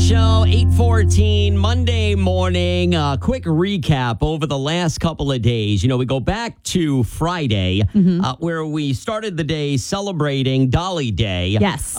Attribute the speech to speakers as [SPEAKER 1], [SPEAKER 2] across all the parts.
[SPEAKER 1] Show, 8:14, Monday morning. Quick recap over the last couple of days. You know, we go back to Friday, where we started the day celebrating Dolly Day.
[SPEAKER 2] Yes.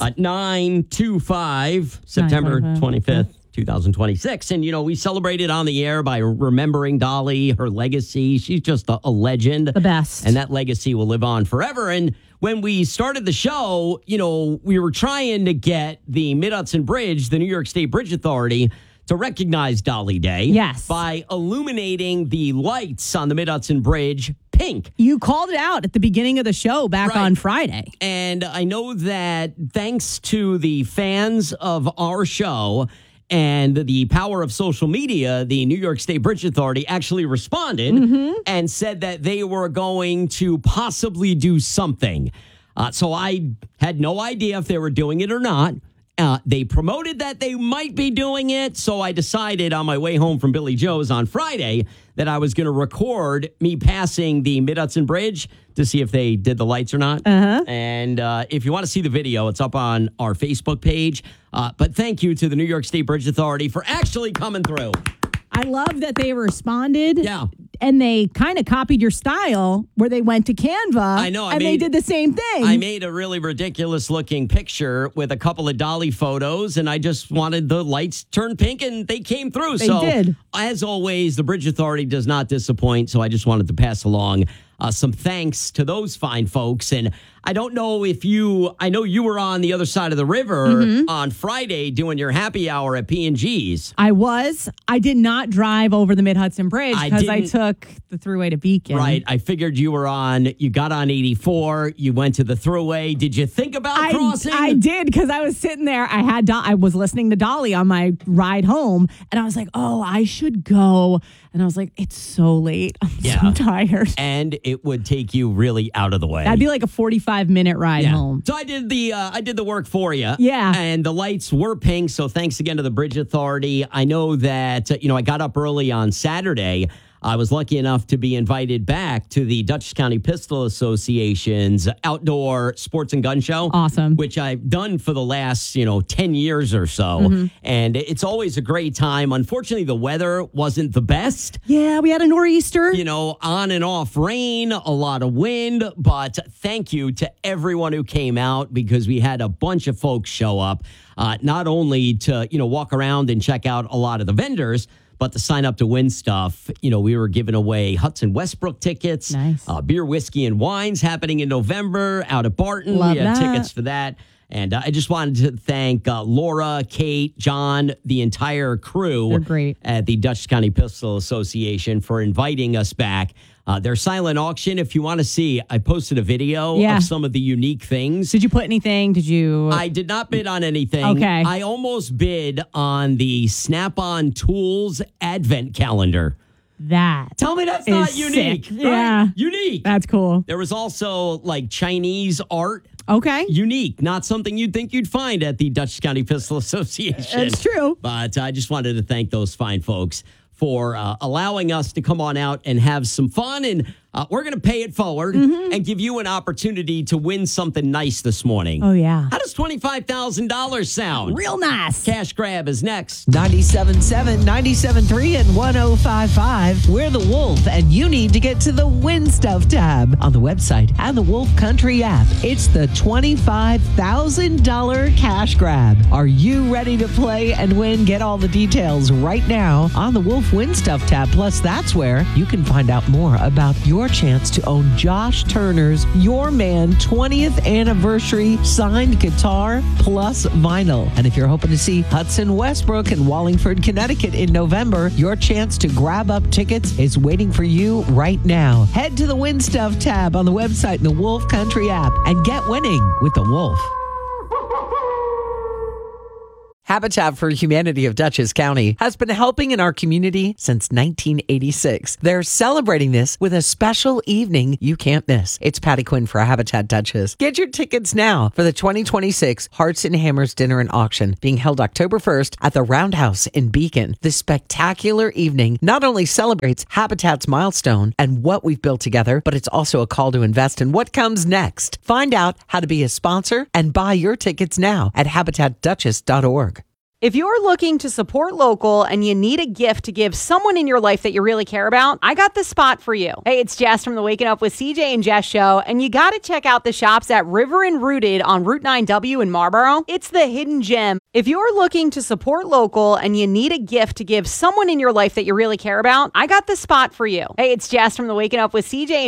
[SPEAKER 1] 9/25, September 25th. 2026. And, you know, we celebrated on the air by remembering Dolly, her legacy. She's just a legend.
[SPEAKER 2] The best.
[SPEAKER 1] And that legacy will live on forever. And when we started the show, you know, we were trying to get the Mid-Hudson Bridge, the New York State Bridge Authority, to recognize Dolly Day.
[SPEAKER 2] Yes.
[SPEAKER 1] By illuminating the lights on the Mid-Hudson Bridge pink.
[SPEAKER 2] You called it out at the beginning of the show back on Friday.
[SPEAKER 1] And I know that thanks to the fans of our show and the power of social media, the New York State Bridge Authority actually responded and said that they were going to possibly do something. So I had no idea if they were doing it or not. They promoted that they might be doing it. So I decided on my way home from Billy Joe's on Friday that I was going to record me passing the Mid-Hudson Bridge to see if they did the lights or not. And if you want to see the video, it's up on our Facebook page. But thank you to the New York State Bridge Authority for actually coming through.
[SPEAKER 2] I love that they responded.
[SPEAKER 1] Yeah.
[SPEAKER 2] And they kind of copied your style where they went to Canva.
[SPEAKER 1] I know.
[SPEAKER 2] They did the same thing.
[SPEAKER 1] I made a really ridiculous looking picture with a couple of Dolly photos, and I just wanted the lights turned pink, and they came through.
[SPEAKER 2] They did.
[SPEAKER 1] As always, the Bridge Authority does not disappoint, so I just wanted to pass along some thanks to those fine folks. And I don't know if I know you were on the other side of the river on Friday doing your happy hour at P&G's.
[SPEAKER 2] I was. I did not drive over the Mid-Hudson Bridge because I took the throughway to Beacon.
[SPEAKER 1] Right. I figured you got on 84, you went to the throughway. Did you think about crossing?
[SPEAKER 2] I did, because I was sitting there. I was listening to Dolly on my ride home, and I was like, oh, I should go. And I was like, it's so late. I'm so tired.
[SPEAKER 1] And it would take you really out of the way.
[SPEAKER 2] That'd be like a 45-minute ride home.
[SPEAKER 1] So I did the work for you.
[SPEAKER 2] Yeah.
[SPEAKER 1] And the lights were pink. So thanks again to the Bridge Authority. I know that, I got up early on Saturday. I was lucky enough to be invited back to the Dutchess County Pistol Association's outdoor sports and gun show.
[SPEAKER 2] Awesome.
[SPEAKER 1] Which I've done for the last, 10 years or so. And it's always a great time. Unfortunately, the weather wasn't the best.
[SPEAKER 2] Yeah, we had a nor'easter.
[SPEAKER 1] On and off rain, a lot of wind. But thank you to everyone who came out, because we had a bunch of folks show up, not only to, walk around and check out a lot of the vendors, but to sign up to win stuff. We were giving away Hudson Westbrook tickets.
[SPEAKER 2] Nice.
[SPEAKER 1] Beer, whiskey, and wines happening in November out at Barton.
[SPEAKER 2] Love
[SPEAKER 1] we have
[SPEAKER 2] that.
[SPEAKER 1] tickets for that. And I just wanted to thank Laura, Kate, John, the entire crew.
[SPEAKER 2] They're great.
[SPEAKER 1] At the Dutchess County Pistol Association for inviting us back. Their silent auction, if you want to see, I posted a video of some of the unique things.
[SPEAKER 2] Did you put anything? I
[SPEAKER 1] did not bid on anything.
[SPEAKER 2] Okay.
[SPEAKER 1] I almost bid on the Snap-on Tools Advent Calendar. Tell me that's not unique.
[SPEAKER 2] Sick.
[SPEAKER 1] Right?
[SPEAKER 2] Yeah.
[SPEAKER 1] Unique.
[SPEAKER 2] That's cool.
[SPEAKER 1] There was also like Chinese art.
[SPEAKER 2] Okay.
[SPEAKER 1] Unique. Not something you'd think you'd find at the Dutchess County Pistol Association.
[SPEAKER 2] It's true.
[SPEAKER 1] But I just wanted to thank those fine folks for allowing us to come on out and have some fun. And we're going to pay it forward and give you an opportunity to win something nice this morning.
[SPEAKER 2] Oh, yeah.
[SPEAKER 1] How does $25,000 sound?
[SPEAKER 2] Real nice.
[SPEAKER 1] Cash grab is next.
[SPEAKER 3] 97.7, 97.3, and 105.5. We're The Wolf, and you need to get to the Win Stuff tab on the website and the Wolf Country app. It's the $25,000 cash grab. Are you ready to play and win? Get all the details right now on the Wolf Win Stuff tab. Plus, that's where you can find out more about your chance to own Josh Turner's Your Man 20th anniversary signed guitar plus vinyl. And if you're hoping to see Hudson Westbrook in Wallingford, Connecticut in November, your chance to grab up tickets is waiting for you right now. Head to the Win Stuff tab on the website and the Wolf Country app and get winning with the Wolf. Habitat for Humanity of Dutchess County has been helping in our community since 1986. They're celebrating this with a special evening you can't miss. It's Patty Quinn for Habitat Dutchess. Get your tickets now for the 2026 Hearts and Hammers Dinner and Auction being held October 1st at the Roundhouse in Beacon. This spectacular evening not only celebrates Habitat's milestone and what we've built together, but it's also a call to invest in what comes next. Find out how to be a sponsor and buy your tickets now at habitatdutchess.org.
[SPEAKER 4] If you're looking to support local and you need a gift to give someone in your life that you really care about, I got the spot for you. Hey, it's Jess from the Waking Up with CJ and Jess show, and you got to check out the shops at River and Rooted on Route 9W in Marlboro. It's the hidden gem. If you're looking to support local and you need a gift to give someone in your life that you really care about, I got the spot for you. Hey, it's Jess from the Waking Up with CJ and